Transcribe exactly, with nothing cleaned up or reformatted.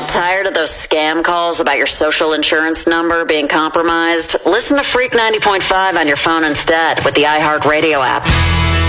Tired of those scam calls about your social insurance number being compromised? Listen to Freak ninety point five on your phone instead with the iHeartRadio app.